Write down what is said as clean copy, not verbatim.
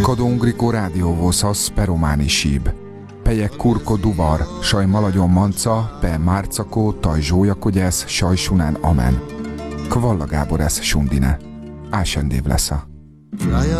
Kadongriko rádióvószasz perománi síb. Pejek kurko duvar, saj maladjon manca, pe márcakó, taj zsójakogyesz, saj sunán amen. Kvalla Gábor esz sundine. Ásendév lesza.